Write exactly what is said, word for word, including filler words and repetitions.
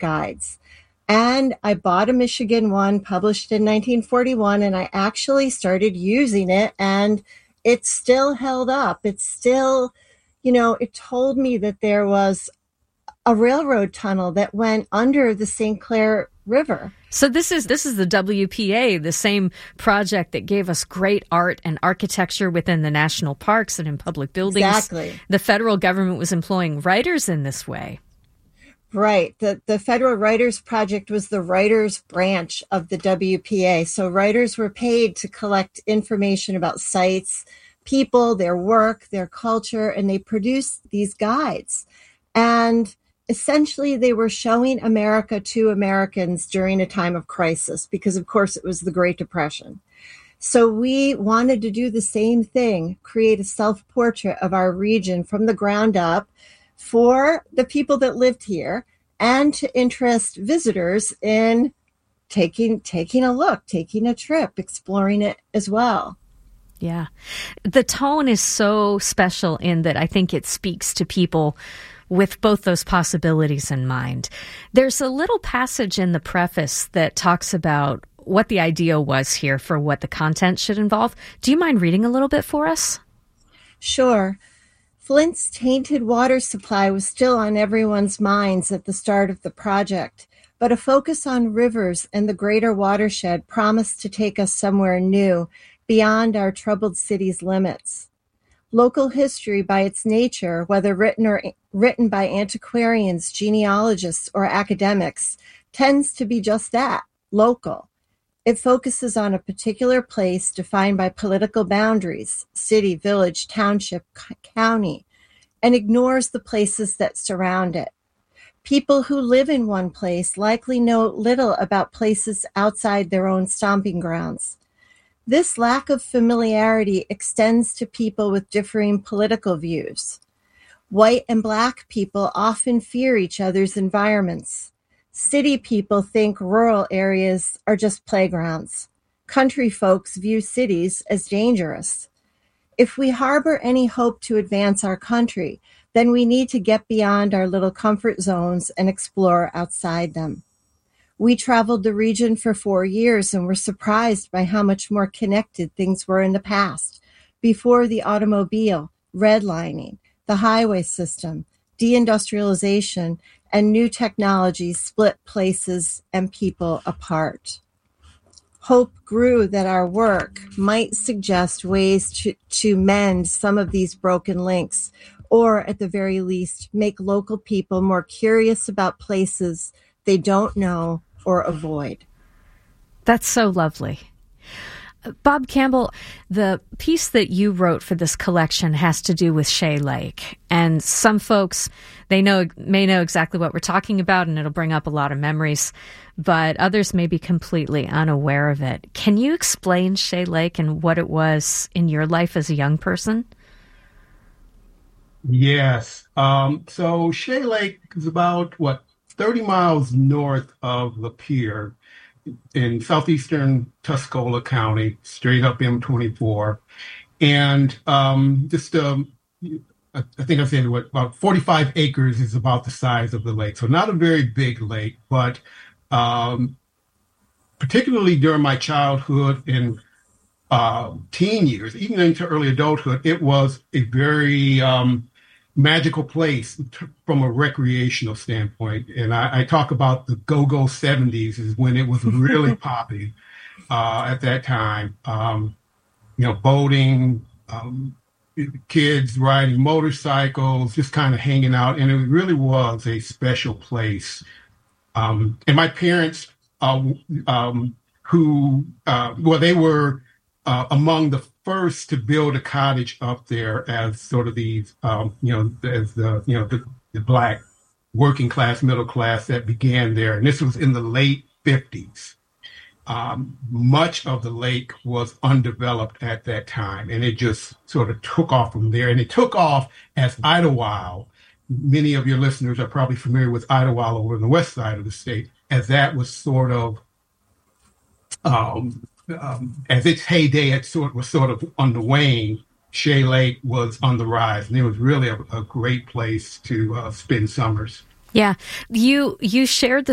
guides. And I bought a Michigan one published in nineteen forty-one, and I actually started using it, and it's still held up. It's still, you know, it told me that there was a railroad tunnel that went under the Saint Clair River. So this is this is the W P A, the same project that gave us great art and architecture within the national parks and in public buildings. Exactly. The federal government was employing writers in this way. Right. The the Federal Writers Project was the writers branch of the W P A. So writers were paid to collect information about sites, people, their work, their culture, and they produced these guides. And essentially, they were showing America to Americans during a time of crisis, because, of course, it was the Great Depression. So we wanted to do the same thing, create a self-portrait of our region from the ground up for the people that lived here, and to interest visitors in taking taking a look, taking a trip, exploring it as well. Yeah. The tone is so special in that I think it speaks to people with both those possibilities in mind. There's a little passage in the preface that talks about what the idea was here for what the content should involve. Do you mind reading a little bit for us? Sure. Flint's tainted water supply was still on everyone's minds at the start of the project, but a focus on rivers and the greater watershed promised to take us somewhere new, beyond our troubled city's limits. Local history, by its nature, whether written or written by antiquarians, genealogists, or academics, tends to be just that, local. It focuses on a particular place defined by political boundaries, city, village, township, c- county, and ignores the places that surround it. People who live in one place likely know little about places outside their own stomping grounds. This lack of familiarity extends to people with differing political views. White and Black people often fear each other's environments. City people think rural areas are just playgrounds. Country folks view cities as dangerous. If we harbor any hope to advance our country, then we need to get beyond our little comfort zones and explore outside them. We traveled the region for four years and were surprised by how much more connected things were in the past, before the automobile, redlining, the highway system, deindustrialization, and new technologies split places and people apart. Hope grew that our work might suggest ways to, to mend some of these broken links, or at the very least, make local people more curious about places they don't know or avoid. That's so lovely. Bob Campbell, the piece that you wrote for this collection has to do with Shea Lake. And some folks, they know may know exactly what we're talking about, and it'll bring up a lot of memories, but others may be completely unaware of it. Can you explain Shea Lake and what it was in your life as a young person? Yes. Um, so Shea Lake is about, what, thirty miles north of Lapeer, in southeastern Tuscola County, straight up M twenty-four. And um, just, um, I think I said what, about forty-five acres is about the size of the lake. So not a very big lake, but um, particularly during my childhood and uh, teen years, even into early adulthood, it was a very um, magical place t- from a recreational standpoint. And I, I talk about the go-go seventies is when it was really popping uh, at that time. Um, you know, boating, um, kids riding motorcycles, just kind of hanging out. And it really was a special place. Um, and my parents, uh, um, who, uh, well, they were uh, among the first to build a cottage up there as sort of these, um, you know, as the, you know, the, the Black working class, middle class that began there. And this was in the late fifties. Um, much of the lake was undeveloped at that time, and it just sort of took off from there. And it took off as Idlewild. Many of your listeners are probably familiar with Idlewild over on the west side of the state, as that was sort of, um, um, as its heyday it sort was sort of on the wane. Shea Lake was on the rise, and it was really a, a great place to uh, spend summers. Yeah, you you shared the